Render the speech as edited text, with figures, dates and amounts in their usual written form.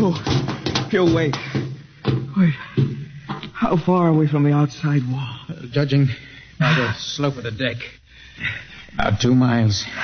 Here, wait. Wait. How far are we from the outside wall? Judging by the slope of the deck, about 2 miles.